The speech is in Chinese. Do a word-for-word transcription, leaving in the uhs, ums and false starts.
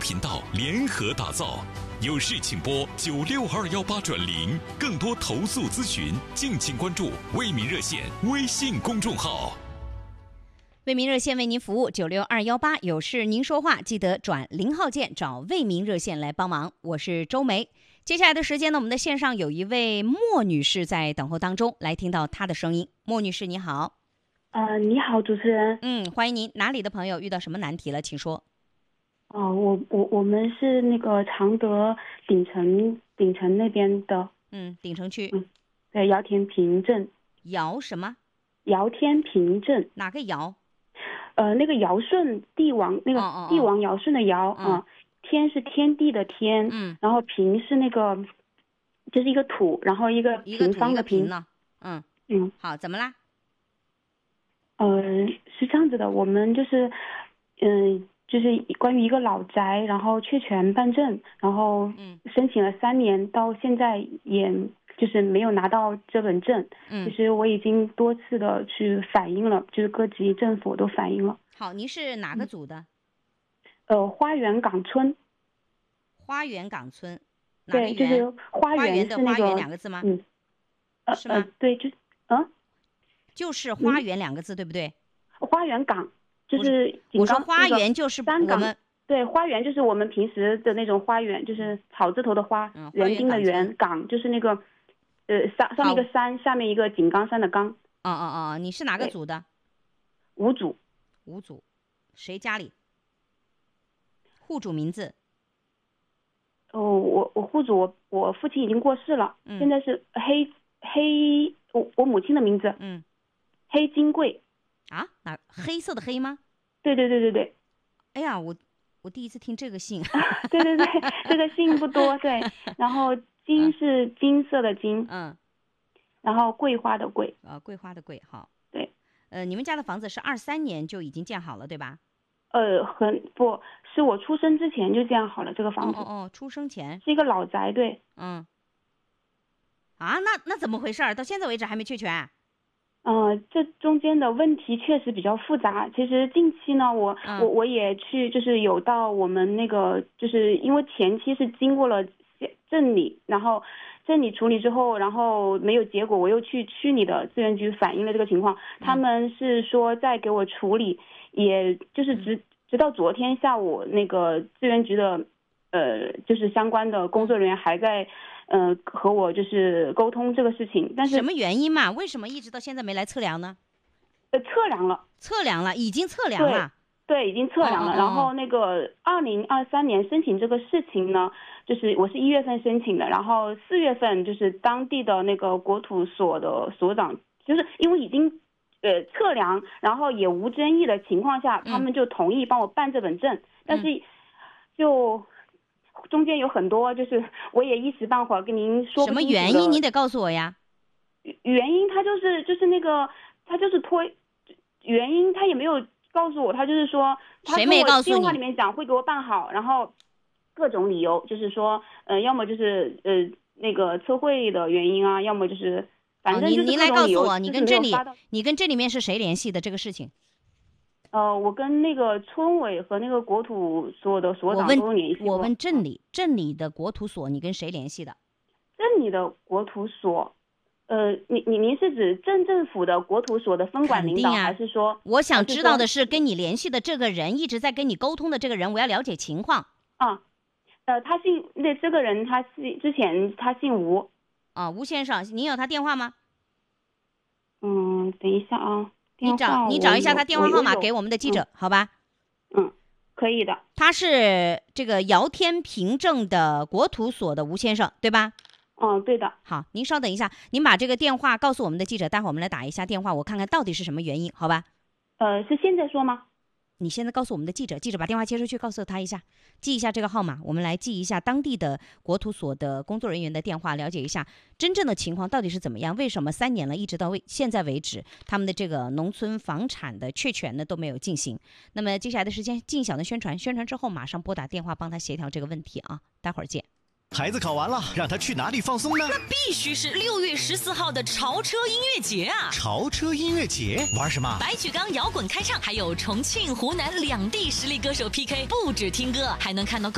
频道联合打造。有事请拨九六二幺八转零，更多投诉咨询，敬请关注为民热线微信公众号。 为民热线为您服务，九六二幺八，有事您说话，记得转零号键找为民热线来帮忙。我是周梅。接下来的时间呢，我们的线上有一位莫女士在等候当中，来听到她的声音。莫女士你好。 呃，你好，主持人。 嗯，欢迎您。哪里的朋友遇到什么难题了？请说。 哦，我我我们是那个常德鼎城鼎城那边的。 嗯，鼎城区。 嗯，对，姚天平镇。 姚什么？ 姚天平镇。 哪个姚？ 呃，那个尧舜帝王，那个帝王尧舜的尧啊、呃，天是天地的天， 嗯， 然后平是那个，就是一个土，然后一个平方的平呢。嗯嗯， 好，怎么啦？ 呃，是这样子的，我们就是，嗯、呃。就是关于一个老宅，然后确权办证，然后申请了三年，到现在也就是没有拿到这本证。嗯，其实我已经多次的去反映了，就是各级政府都反映了。 好，您是哪个组的？ 嗯、呃，花园岗村。 花园岗村。 对，就是花园是那个花园两个字吗？ 嗯，呃， 是吗？ 呃、对，就嗯， 就是花园两个字，嗯、对不对？ 花园岗。就是我说花园就是我们对花园就是我们平时的那种花园，就是草字头的花， 嗯、 园丁的园，岗就是那个呃上上面一个山，下面一个井冈山的冈。 哦哦哦，你是哪个组的？ 五组。 五组，谁家里？户主名字？ 哦，我我户主我我父亲已经过世了，嗯、现在是黑黑我我母亲的名字， 嗯， 黑金贵。 啊，哪黑色的黑吗？ 对对对对对。 哎呀，我我第一次听这个姓。 对对对，这个姓不多，对。然后金是金色的金， 嗯， 然后桂花的桂， 呃，桂花的桂，好。 对， 呃，你们家的房子是二三年就已经建好了，对吧？ 呃，很不是我出生之前就建好了这个房子。 哦哦哦，出生前是一个老宅，对。 嗯。啊，那那怎么回事？到现在为止还没确权？ 呃，这中间的问题确实比较复杂。其实近期呢，我、嗯、我我也去，就是有到我们那个，就是因为前期是经过了镇里，然后镇里处理之后，然后没有结果，我又去区里的资源局反映了这个情况，嗯、他们是说再给我处理，也就是直、嗯、直到昨天下午，那个资源局的呃，就是相关的工作人员还在。嗯、呃，和我就是沟通这个事情，但是什么原因嘛？为什么一直到现在没来测量呢？ 呃，测量了， 测量了，已经测量了， 对，对已经测量了。哦哦哦然后那个二零二三年申请这个事情呢，就是我是一月份申请的，然后四月份就是当地的那个国土所的所长，就是因为已经呃测量，然后也无争议的情况下，他们就同意帮我办这本证，嗯、但是就。中间有很多，就是我也一时半会儿跟您说不清楚的。 什么原因？你得告诉我呀。 原因他就是就是那个他就是拖，原因他也没有告诉我，他就是说他跟我电话里面讲会给我办好，然后各种理由就是说，呃，要么就是呃那个测绘的原因啊，要么就是反正就是各种理由。 哦、你你来告诉我，你跟这里就是你跟这里面是谁联系的这个事情？ 呃，我跟那个村委和那个国土所的所长都有联系过。 我问镇里，镇里的国土所，你跟谁联系的？ 镇里的国土所，呃，你你您是指镇政府的国土所的分管领导， 啊、 还是说？ 我想知道的是，跟你联系的这个人，一直在跟你沟通的这个人，我要了解情况。 啊，呃，他姓那这个人，他是之前他姓吴。 啊，吴先生，您有他电话吗？ 嗯，等一下啊。 你找你找一下他电话号码给我们的记者， 嗯、 好吧？ 嗯，可以的。 他是这个姚天平镇的国土所的吴先生，对吧？ 嗯，对的。 好，您稍等一下，您把这个电话告诉我们的记者，待会儿我们来打一下电话，我看看到底是什么原因，好吧？ 呃，是现在说吗？ 你现在告诉我们的记者，记者把电话接出去，告诉他一下，记一下这个号码，我们来记一下当地的国土所的工作人员的电话，了解一下真正的情况到底是怎么样，为什么三年了，一直到为现在为止，他们的这个农村房产的确权呢都没有进行。那么接下来的时间，尽小的宣传，宣传之后马上拨打电话帮他协调这个问题啊，待会儿见。 孩子考完了，让他去哪里放松呢？ 那必须是六月十四号的潮车音乐节啊！ 潮车音乐节玩什么？ 白举纲摇滚开唱，还有重庆、湖南两地实力歌手 P K， 不止听歌，还能看到。